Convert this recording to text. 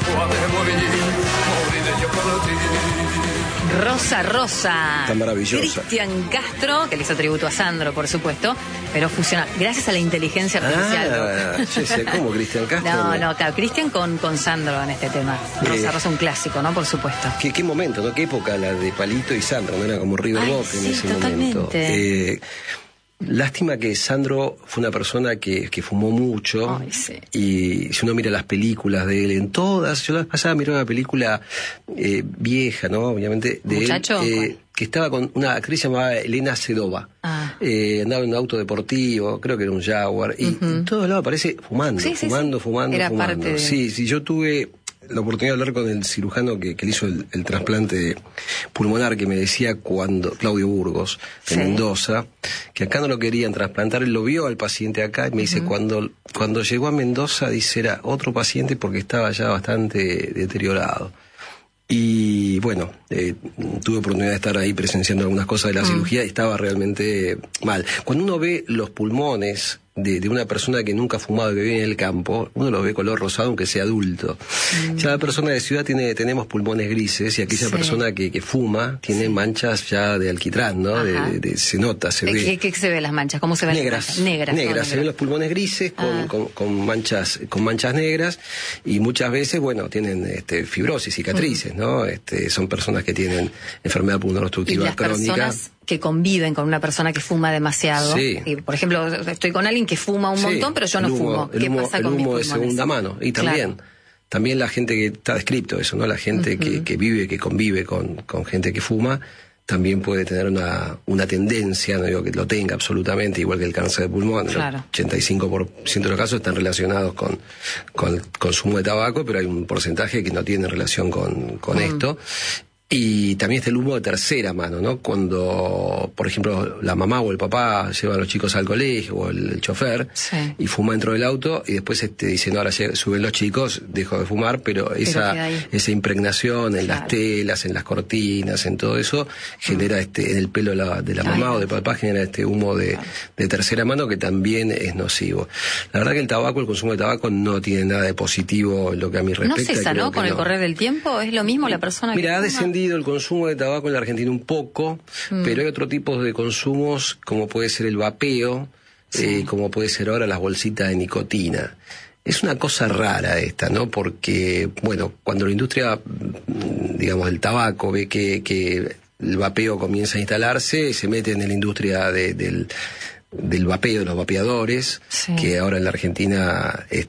Rosa Rosa. Tan maravillosa. Cristian Castro, que le hizo tributo a Sandro, por supuesto, pero fusiona, gracias a la inteligencia artificial. ¿Cómo Cristian Castro? No, claro, Cristian con Sandro en este tema. Rosa Rosa, un clásico, ¿no? Por supuesto. ¿Qué momento, no? ¿Qué época la de Palito y Sandro? ¿No era como River Boca en ese momento? Lástima que Sandro fue una persona que fumó mucho. Ay, sí. Y si uno mira las películas de él, en todas, yo la vez pasada miré una película vieja, ¿no? Obviamente, de ¿Muchacho? él, que estaba con una actriz llamada Elena Sedova. Andaba en un auto deportivo, creo que era un Jaguar, y en todos lados aparece fumando, fumando. Era parte de... Sí, yo tuve la oportunidad de hablar con el cirujano que le hizo el trasplante pulmonar, que me decía Claudio Burgos, de Mendoza, que acá no lo querían trasplantar. Él lo vio al paciente acá y me dice, cuando llegó a Mendoza, dice, era otro paciente porque estaba ya bastante deteriorado. Y bueno, tuve oportunidad de estar ahí presenciando algunas cosas de la cirugía y estaba realmente mal. Cuando uno ve los pulmones de una persona que nunca ha fumado y que vive en el campo, uno los ve color rosado aunque sea adulto. Ya la persona de ciudad tenemos pulmones grises, y aquella persona que fuma tiene manchas ya de alquitrán, ¿no? Se nota, se ve. ¿Qué se ve las manchas? ¿Cómo se ven? Negras. Negras. Se ven los pulmones grises con manchas negras, y muchas veces, bueno, tienen fibrosis, cicatrices, ¿no? Son personas que tienen enfermedad pulmonar obstructiva crónica. Personas que conviven con una persona que fuma demasiado. Sí. Y, por ejemplo, estoy con alguien que fuma un montón, pero yo no fumo. ¿Qué pasa con mis pulmones? De segunda mano. Y también la gente que está descrito eso, ¿no? La gente que vive, que convive con gente que fuma, también puede tener una tendencia, no digo que lo tenga absolutamente, igual que el cáncer de pulmón. Claro. El 85% de los casos están relacionados con el consumo de tabaco, pero hay un porcentaje que no tiene relación con esto. Y también está el humo de tercera mano, ¿no? Cuando, por ejemplo, la mamá o el papá llevan a los chicos al colegio, o el chofer, y fuma dentro del auto, y después dice, no, ahora suben los chicos, dejo de fumar, pero esa impregnación en las telas, en las cortinas, en todo eso, genera en el pelo de la mamá o del papá, genera este humo de tercera mano, que también es nocivo. La verdad que el consumo de tabaco no tiene nada de positivo en lo que a mí respecta. ¿No cesa, no? Con el correr del tiempo, ¿es lo mismo la persona que ha fuma? descendido el consumo de tabaco en la Argentina un poco, pero hay otro tipo de consumos, como puede ser el vapeo, como puede ser ahora las bolsitas de nicotina. Es una cosa rara esta, ¿no? Porque, bueno, cuando la industria, digamos, del tabaco ve que el vapeo comienza a instalarse, se mete en la industria del vapeo, de los vapeadores, que ahora en la Argentina